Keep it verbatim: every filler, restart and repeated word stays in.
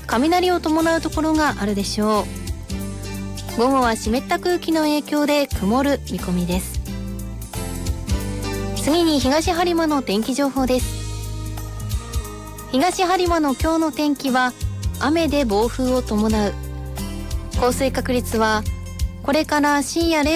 雷を伴うところがあるでしょう。午後は湿った空気の影響で曇る見込みです。次に東播磨の天気情報です。東播磨の今日の天気は雨で暴風を伴う。降水確率はこれから深夜